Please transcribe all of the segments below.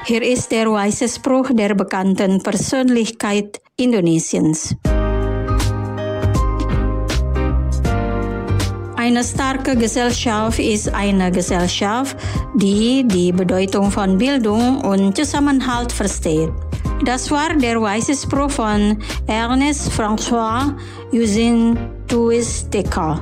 Hier ist der weise Spruch der bekannten Persönlichkeit Indonesiens. Eine starke Gesellschaft ist eine Gesellschaft, die die Bedeutung von Bildung und Zusammenhalt versteht. Das war der weise Spruch von Ernest François Eugen Duis-Dekker.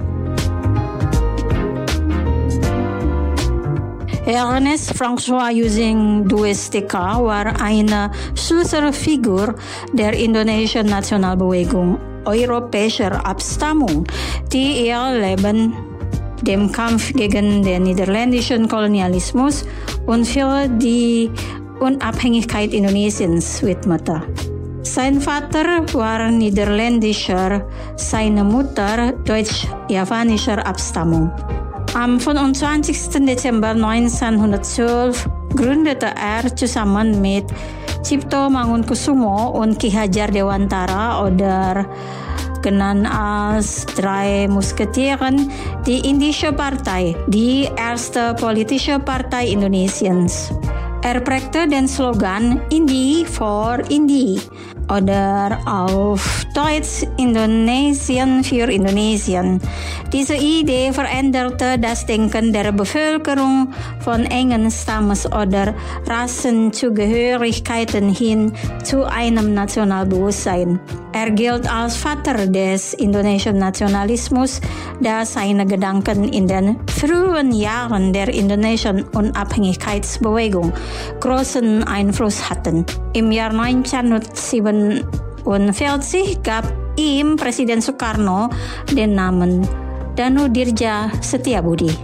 Ernest François Eugen Duis-Dekker war eine Schlüsselfigur der indonesischen Nationalbewegung europäischer Abstammung, die ihr Leben dem Kampf gegen den niederländischen Kolonialismus und für die Unabhängigkeit Indonesiens widmete. Sein Vater war niederländischer, seine Mutter deutsch-javanischer Abstammung. Am 25. Dezember 1912 gründete er zusammen mit Cipto Mangunkusumo und Ki Hajar Dewantara oder genannt als Drei Musketieren die Indische Partei, die erste politische Partei Indonesiens. Er prägte den Slogan Indie for Indie oder auf Deutsch Indonesien für Indonesien. Diese Idee veränderte das Denken der Bevölkerung von engen Stammes- oder Rassenzugehörigkeiten hin zu einem Nationalbewusstsein. Er gilt als Vater des indonesischen Nationalismus, da seine Gedanken in den frühen Jahren der indonesischen Unabhängigkeitsbewegung großen Einfluss hatten. Im Jahr 1947 gab ihm Presiden Soekarno den Namen Danu Dirja Setiabudi.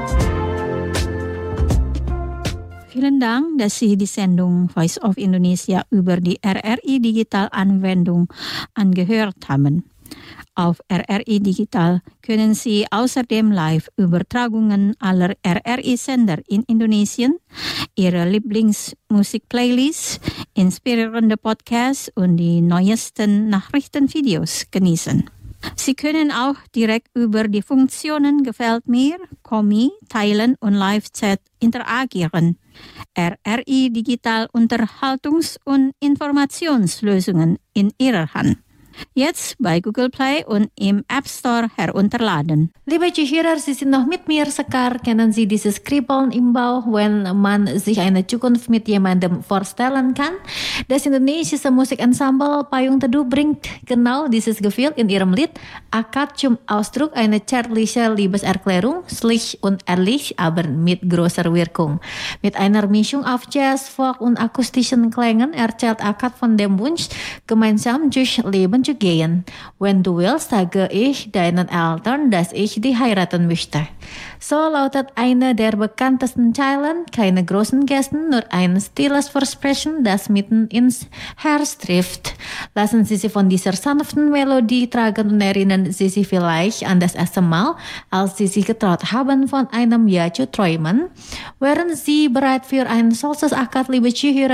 Vielen Dank, dass Sie die Sendung Voice of Indonesia über die RRI Digital Anwendung angehört haben. Auf RRI Digital können Sie außerdem Live-Übertragungen aller RRI-Sender in Indonesien, Ihre Lieblingsmusik-Playlists, inspirierende Podcasts und die neuesten Nachrichtenvideos genießen. Sie können auch direkt über die Funktionen Gefällt mir, Kommi, Teilen und Live-Chat interagieren. RRI Digital Unterhaltungs- und Informationslösungen in Ihrer Hand. Jetzt bei Google Play und im App Store herunterladen. Liebe Zuhörer, Sie sind noch mit mir, Sekar. Kennen Sie dieses Kribbeln im Bauch, wenn man sich eine Zukunft mit jemandem vorstellen kann? Das indonesische Musikensemble Payung Teduh bringt genau dieses Gefühl in ihrem Lied Akad zum Ausdruck, eine zärtliche Liebeserklärung, schlicht und ehrlich, aber mit großer Wirkung. Mit einer Mischung auf Jazz, Folk und akustischen Klängen erzählt Akad von dem Wunsch, gemeinsam durch Leben zu gehen. Wenn du willst, sage ich deinen Eltern, dass ich dich heiraten möchte. So lautet eine der bekanntesten Zeilen, keine großen Gesten, nur ein stilles Versprechen, das mitten ins Herz trifft. Lassen Sie sich von dieser sanften Melodie tragen und erinnern Sie sich vielleicht an das erste Mal, als Sie sich getraut haben, von einem Ja zu träumen. Wären Sie bereit für ein solches Akad, liebe Zuhörer?